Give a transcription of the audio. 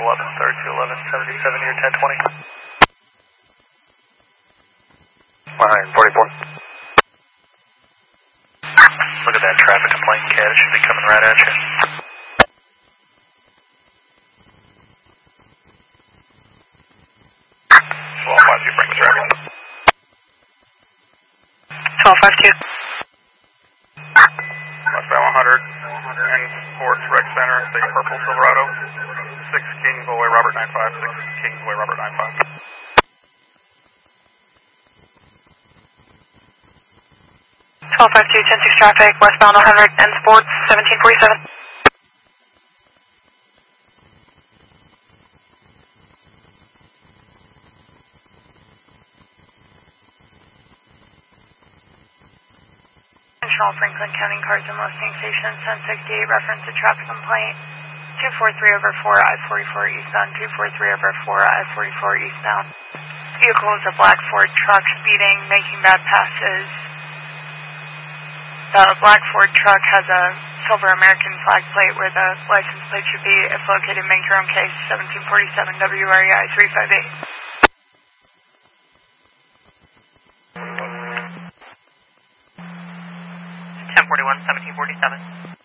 1132, 1177, you're 1020. 144. Look at that traffic complaint, Cat. It should be coming right at you. Well, 52, bring the traffic. 1252. Westbound 100 and Sports Rec Center, Big Purple Silverado. 6 Kingsway, Robert 95. 6 Kingsway, Robert 95. 1252, 10-6 traffic, westbound 100 and Sports, 1747. Control Franklin County Cars and Mustang Station 1068, reference to traffic complaint 243/4 I-44 eastbound, 243/4 I-44 eastbound. Vehicle is a black Ford truck speeding, making bad passes. The black Ford truck has a silver American flag plate where the license plate should be. If located, make your own case. 1747 WREI 358. 1041, 1747.